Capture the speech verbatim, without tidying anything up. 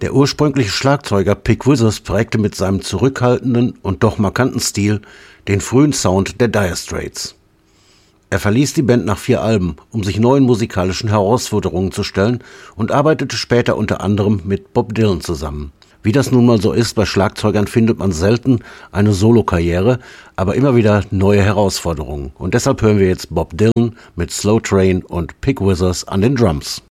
Der ursprüngliche Schlagzeuger Pig Withers prägte mit seinem zurückhaltenden und doch markanten Stil den frühen Sound der Dire Straits. Er verließ die Band nach vier Alben, um sich neuen musikalischen Herausforderungen zu stellen und arbeitete später unter anderem mit Bob Dylan zusammen. Wie das nun mal so ist, bei Schlagzeugern findet man selten eine Solokarriere, aber immer wieder neue Herausforderungen. Und deshalb hören wir jetzt Bob Dylan mit Slow Train und Pig Withers an den Drums.